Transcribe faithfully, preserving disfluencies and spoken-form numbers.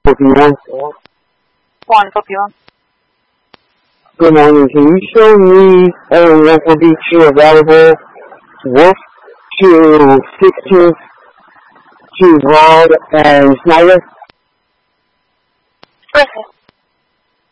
fifty-one. one fifty-one. Good morning. Can you show me on what will be two available? Wolf to sixteenth to Rod and Snyder? Griffith.